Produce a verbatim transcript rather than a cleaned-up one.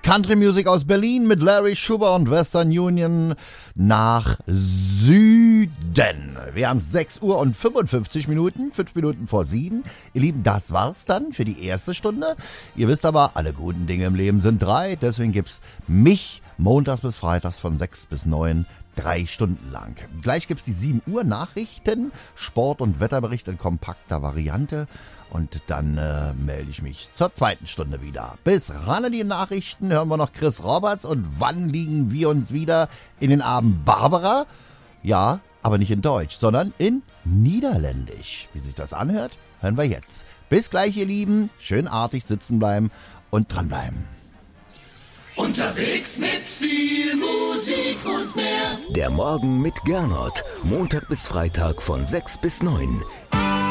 Country Music aus Berlin mit Larry Schuber und Western Union nach Süden. Wir haben sechs Uhr und fünfundfünfzig Minuten, fünf Minuten vor sieben. Ihr Lieben, das war's dann für die erste Stunde. Ihr wisst aber, alle guten Dinge im Leben sind drei. Deswegen gibt's mich montags bis freitags von sechs bis neun, drei Stunden lang. Gleich gibt's die sieben Uhr Nachrichten, Sport- und Wetterbericht in kompakter Variante. Und dann äh, melde ich mich zur zweiten Stunde wieder. Bis ran an die Nachrichten hören wir noch Chris Roberts. Und wann liegen wir uns wieder in den Abend Barbara? Ja, aber nicht in Deutsch, sondern in Niederländisch. Wie sich das anhört, hören wir jetzt. Bis gleich, ihr Lieben. Schön artig sitzen bleiben und dranbleiben. Unterwegs mit viel Musik und mehr. Der Morgen mit Gernot. Montag bis Freitag von sechs bis neun.